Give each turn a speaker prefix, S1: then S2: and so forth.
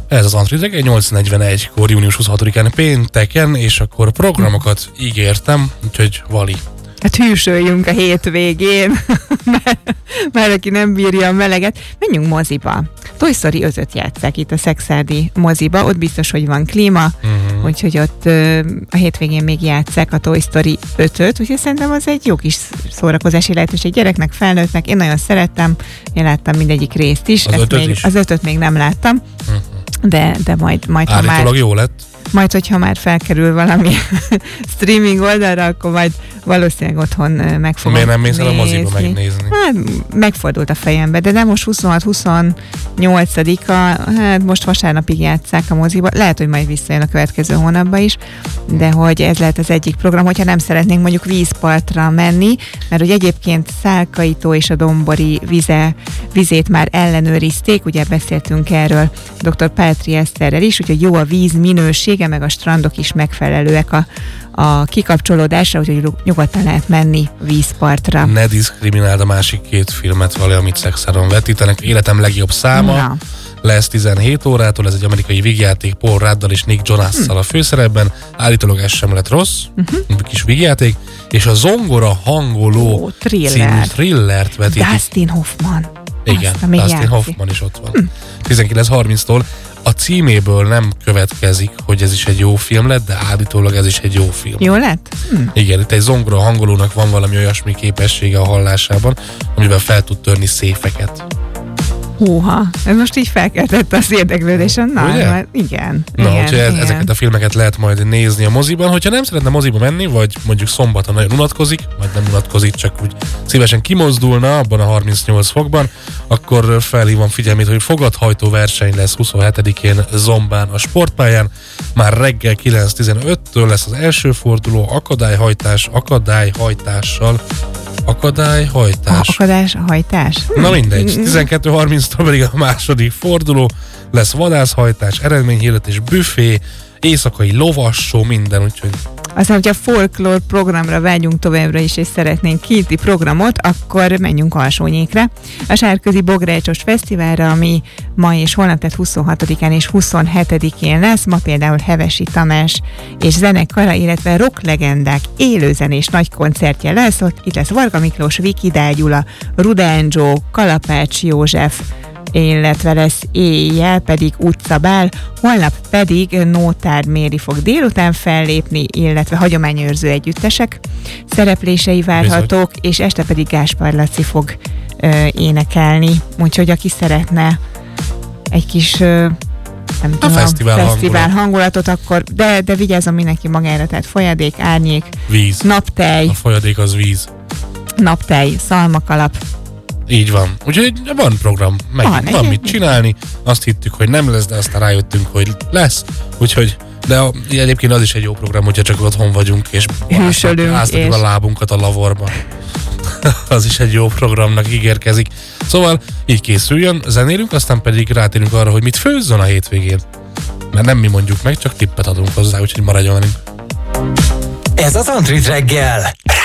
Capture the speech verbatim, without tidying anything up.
S1: Ez az Antrid egy nyolc negyvenegykor, június huszonhatodikán pénteken, és akkor programokat ígértem, úgyhogy Vali.
S2: Hát hűsöljünk a hétvégén, mert, mert aki nem bírja a meleget. Menjünk moziba. Toy Story ötöt játsszák itt a Szekszárdi moziba, ott biztos, hogy van klíma, uh-huh. úgyhogy ott ö, a hétvégén még játsszák a Toy Story ötöt, úgyhogy szerintem az egy jó kis szórakozási lehetőség gyereknek, felnőttnek. Én nagyon szerettem, én láttam mindegyik részt is.
S1: Az
S2: Ezt
S1: ötöt
S2: még,
S1: is?
S2: Az ötöt még nem láttam, uh-huh. de, de majd, majd ha már...
S1: Állítólag jó lett.
S2: Majd, hogyha már felkerül valami streaming oldalra, akkor majd valószínűleg otthon meg fogom
S1: Miért nem mész el a
S2: nézni.
S1: moziba megnézni?
S2: Hát megfordult a fejembe, de nem most huszonhat huszonnyolcadika, hát most vasárnapig játsszák a moziba, lehet, hogy majd visszajön a következő hónapban is, de hogy ez lehet az egyik program, hogyha nem szeretnénk mondjuk vízpartra menni, mert hogy egyébként Szálkaitó és a Dombori vize, vizét már ellenőrizték, ugye beszéltünk erről doktor Páltri Eszterrel is, úgyhogy jó a víz minősége, meg a strandok is megfelelőek a, a kikapcsolódásra, úgyhogy nyugodtan lehet menni vízpartra.
S1: Ne diszkrimináld a másik két filmet, Vali, amit Szexáron vetítenek. Életem legjobb száma. Na. Lesz tizenhét órától, ez egy amerikai vígjáték, Paul Ruddal és Nick Jonasszal hmm. a főszerepben. Állítólag ez sem lett rossz, uh-huh. kis vígjáték, és a Zongora hangoló oh, thriller. című thrillert vetítik.
S2: Dustin Hoffman.
S1: Igen, Dustin játszik. Hoffman is ott van. Hmm. tizenkilenc harminctól. A címéből nem következik, hogy ez is egy jó film lett, de állítólag ez is egy jó film.
S2: Jó lett? Hm.
S1: Igen, itt egy zongora hangolónak van valami olyasmi képessége a hallásában, amivel fel tud törni széfeket.
S2: Húha, ez most így felkeltette az érdeklődésen. Na, mert igen.
S1: Na,
S2: igen,
S1: úgyhogy
S2: igen.
S1: ezeket a filmeket lehet majd nézni a moziban. Hogyha nem szeretne moziba menni, vagy mondjuk szombaton nagyon unatkozik, vagy nem unatkozik, csak úgy szívesen kimozdulna abban a harmincnyolc fokban, akkor felhívom figyelmét, hogy fogathajtó verseny lesz huszonhetedikén Zombán a sportpályán. Már reggel kilenc tizenöttől lesz az első forduló, akadályhajtás, akadályhajtással. Akadályhajtás.
S2: Akadályhajtás?
S1: Hm. Na mindegy. tizenkettő harminctól pedig a második forduló, lesz vadászhajtás, eredményhirdetés, büfé, éjszakai lovassó, minden, úgyhogy...
S2: Aztán, hogyha folklór programra vágyunk továbbra is, és szeretnénk kinti programot, akkor menjünk Alsónyékre. A Sárközi Bográcsos Fesztiválra, ami ma és holnap, tehát huszonhatodikán és huszonhetedikén lesz. Ma például Hevesi Tamás és zenekara, illetve rocklegendák élőzenés nagy koncertje lesz. Ott itt lesz Varga Miklós, Viki Dágyula, Rudán Joe, Kalapács József, illetve lesz éjjel pedig Utcabál, holnap pedig Nótár Méri fog délután fellépni, illetve hagyományőrző együttesek szereplései várhatók, Bizony. És este pedig Gáspár Laci fog ö, énekelni, úgyhogy aki szeretne egy kis ö, nem
S1: a
S2: tudom,
S1: fesztivál,
S2: fesztivál
S1: hangulat.
S2: hangulatot, akkor de, de vigyázzon mindenki magára, tehát folyadék, árnyék,
S1: víz.
S2: naptej,
S1: a folyadék az víz,
S2: naptej, szalmakalap.
S1: Így van. Úgyhogy van program, meg van, van mit csinálni. Azt hittük, hogy nem lesz, de aztán rájöttünk, hogy lesz. Úgyhogy, de a, egyébként az is egy jó program, hogyha csak otthon vagyunk, és áztatjuk a lábunkat a lavorban. Az is egy jó programnak ígérkezik. Szóval így készüljön, zenélünk, aztán pedig rátérünk arra, hogy mit főzzön a hétvégén. Mert nem mi mondjuk meg, csak tippet adunk hozzá, úgyhogy maradjon velünk.
S3: Ez az Antrid reggel.